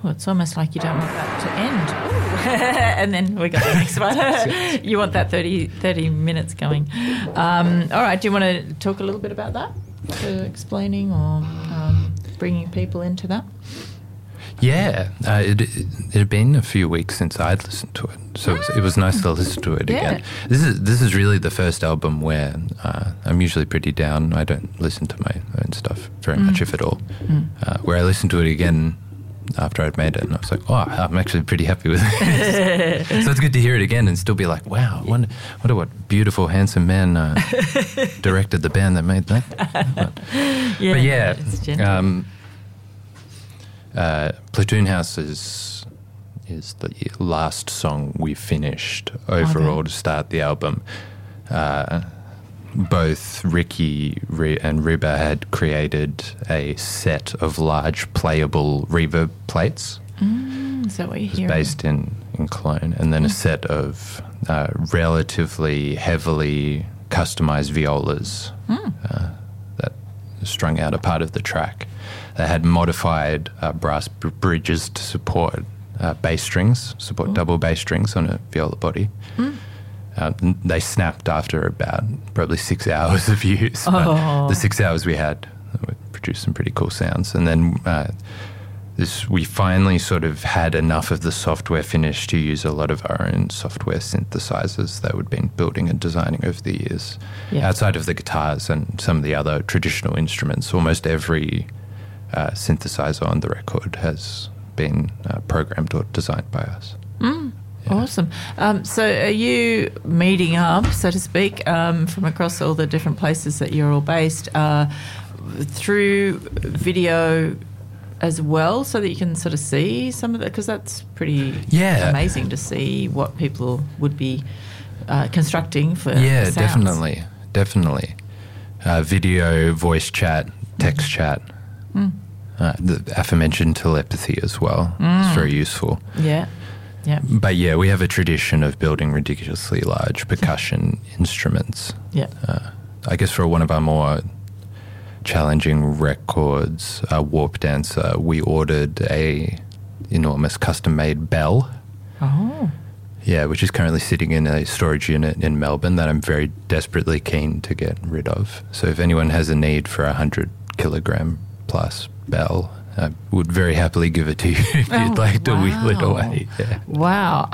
Oh, it's almost like you don't want that to end. Ooh. And then we got the next one. You want that 30 minutes going. All right, do you want to talk a little bit about that? Explaining or bringing people into that? Yeah, it had been a few weeks since I'd listened to it, so it was nice to listen to it again. This is really the first album where I'm usually pretty down. I don't listen to my own stuff very much, if at all. Where I listened to it again after I'd made it, and I was like, oh, I'm actually pretty happy with it. So it's good to hear it again and still be like, wow, I wonder what beautiful, handsome man directed the band that made that. But yeah, Platoon House is the last song we finished overall to start the album. Both Ricky and Reba had created a set of large playable reverb plates. Is that what you hear? Based in Cologne. And then a set of relatively heavily customized violas that strung out a part of the track. They had modified brass bridges to support bass strings, double bass strings on a viola body. They snapped after about probably 6 hours of use. But the 6 hours we had produced some pretty cool sounds. And then we finally sort of had enough of the software finished to use a lot of our own software synthesizers that we'd been building and designing over the years. Outside of the guitars and some of the other traditional instruments, almost every synthesizer on the record has been programmed or designed by us. Awesome. So are you meeting up, so to speak, from across all the different places that you're all based through video as well, so that you can sort of see some of that? Because that's pretty amazing to see what people would be constructing for sounds. Definitely. Video, voice chat, text chat. The aforementioned telepathy as well. It's very useful. Yeah. But we have a tradition of building ridiculously large percussion instruments. I guess for one of our more challenging records, Warp Dancer, we ordered a enormous custom-made bell. Which is currently sitting in a storage unit in Melbourne that I'm very desperately keen to get rid of. So if anyone has a need for 100 kilogram plus bell, I would very happily give it to you if you'd like to wheel it away. Wow.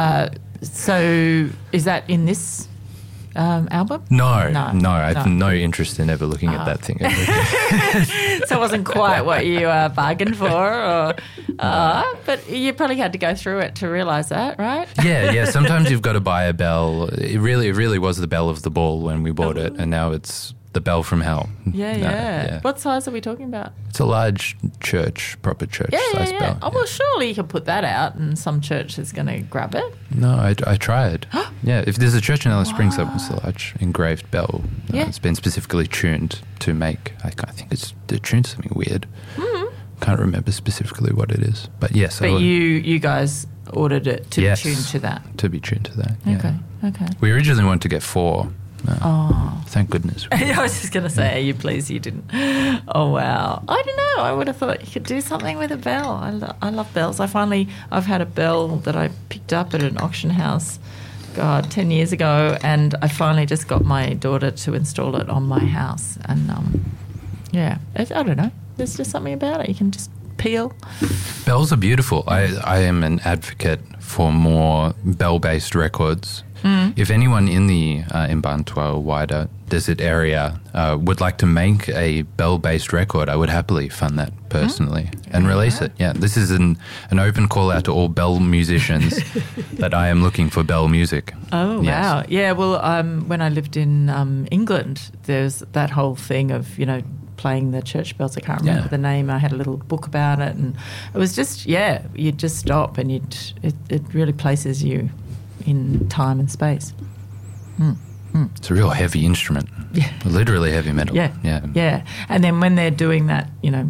So is that in this album? No. I have no interest in ever looking at that thing ever again. So it wasn't quite what you bargained for, but you probably had to go through it to realise that, right? Yeah. Sometimes you've got to buy a bell. It really was the bell of the ball when we bought it, and now it's the bell from hell. Yeah. What size are we talking about? It's a large proper church-sized bell. Oh, well, surely you can put that out and some church is going to grab it. No, I tried. If there's a church in Alice Springs that wants a large engraved bell, it's been specifically tuned to make, I think they're tuned to something weird. Can't remember specifically what it is. But yes. But you guys ordered it to be tuned to that? To be tuned to that, Okay. We originally wanted to get 4. Thank goodness. I was just going to say, are you pleased you didn't? Oh, wow. I don't know. I would have thought you could do something with a bell. I love bells. I've had a bell that I picked up at an auction house, 10 years ago, and I finally just got my daughter to install it on my house. And, I don't know. There's just something about it. You can just peel. Bells are beautiful. I am an advocate for more bell-based records. If anyone in the Mbantua wider desert area would like to make a bell-based record, I would happily fund that personally and release it. Yeah, this is an open call out to all bell musicians that I am looking for bell music. Oh, wow. Yeah, well, when I lived in England, there's that whole thing of, playing the church bells. I can't remember the name. I had a little book about it, and it was just, you'd just stop and it really places you in time and space. It's a real heavy instrument. Literally heavy metal. Yeah. And then when they're doing that,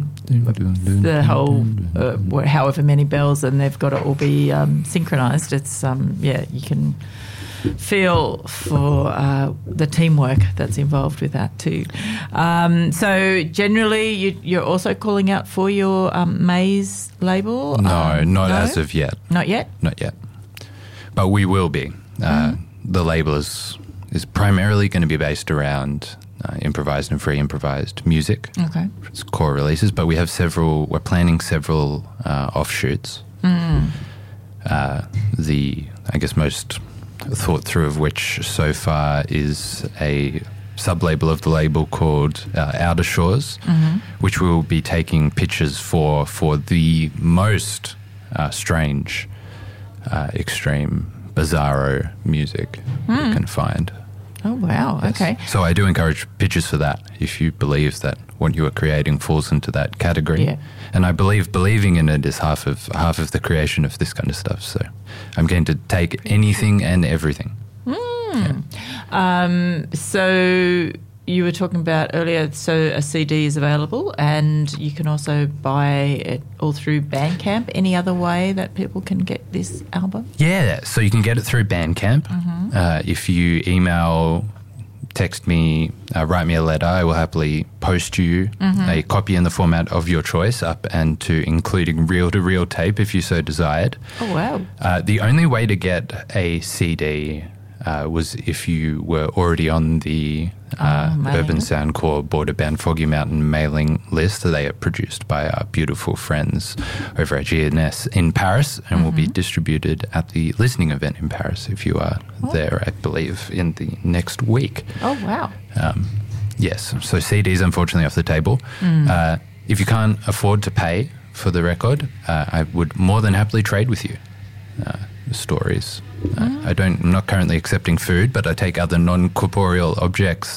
the whole however many bells, and they've got to all be synchronized, it's you can feel for the teamwork that's involved with that too. So generally, you're also calling out for your Maze label? No, not as of yet. Not yet? Not yet. But we will be. The label is primarily going to be based around improvised and free improvised music. Okay. It's core releases, but we're planning several offshoots. The, I guess, most thought through of which so far is a sub-label of the label called Outer Shores, which we'll be taking pictures for the most strange, extreme, bizarro music you can find. Oh, wow. Yes. Okay. So I do encourage pictures for that if you believe that what you are creating falls into that category. Yeah. And I believe believing in it is half of the creation of this kind of stuff. So I'm going to take anything and everything. So you were talking about earlier, so a CD is available and you can also buy it all through Bandcamp. Any other way that people can get this album? Yeah, so you can get it through Bandcamp. If you email, text me, write me a letter, I will happily post you a copy in the format of your choice, up and to including reel-to-reel tape if you so desired. Oh, wow. The only way to get a CD was if you were already on the Urban Soundcore Border Band Foggy Mountain mailing list. They are produced by our beautiful friends over at GNS in Paris and will be distributed at the listening event in Paris if you are there, I believe, in the next week. Oh, wow. Yes, so CDs unfortunately off the table. If you can't afford to pay for the record, I would more than happily trade with you stories. I'm not currently accepting food, but I take other non-corporeal objects.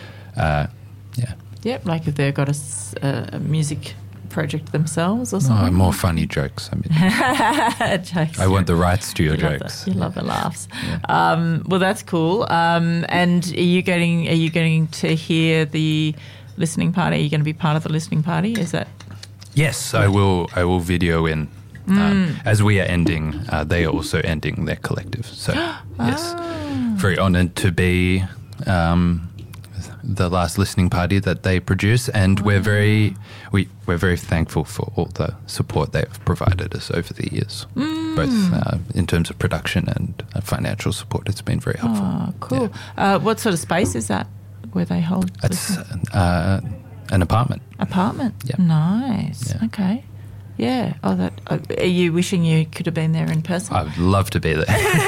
Yep, like if they've got a music project themselves or something. More funny jokes. I mean, jokes. I want the rights to your jokes. You love the laughs. Yeah. Well, that's cool. And are you getting to hear the listening party? Are you going to be part of the listening party? Is that? Yes, I will video in. As we are ending, they are also ending their collective. So, yes, very honoured to be the last listening party that they produce, and we're very thankful for all the support they have provided us over the years, both in terms of production and financial support. It's been very helpful. Oh, cool. Yeah. What sort of space is that where they hold? It's an apartment. Apartment? Yeah. Nice. Yeah. Okay. Yeah. Oh, are you wishing you could have been there in person? I would love to be there.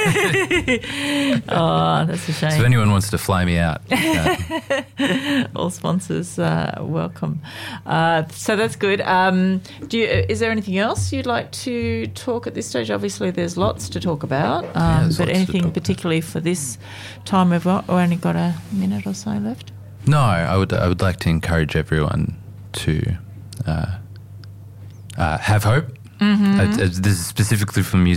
Oh, that's a shame. So if anyone wants to fly me out. All sponsors welcome. So that's good. Is there anything else you'd like to talk at this stage? Obviously, there's lots to talk about, but anything particularly for this time? We've only got a minute or so left. No, I would like to encourage everyone to have hope. This is specifically for